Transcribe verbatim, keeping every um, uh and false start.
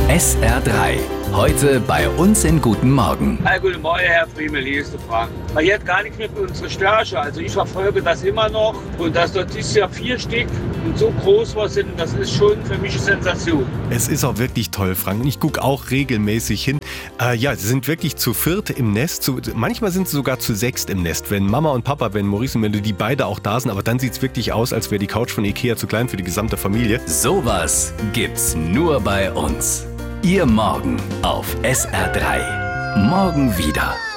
S R drei. Heute bei uns in Guten Morgen. Hi, guten Morgen, Herr Friemel, hier ist der Frank. Man hat gar nichts mehr für unsere Störche. Also ich verfolge das immer noch. Und dass dort dieses Jahr vier Stück und so groß was sind, das ist schon für mich eine Sensation. Es ist auch wirklich toll, Frank. Und ich gucke auch regelmäßig hin. Äh, ja, sie sind wirklich zu viert im Nest. Zu, manchmal sind sie sogar zu sechst im Nest. Wenn Mama und Papa, wenn Maurice und Melody beide auch da sind. Aber dann sieht es wirklich aus, als wäre die Couch von Ikea zu klein für die gesamte Familie. Sowas gibt's nur bei uns. Ihr Morgen auf S R drei. Morgen wieder.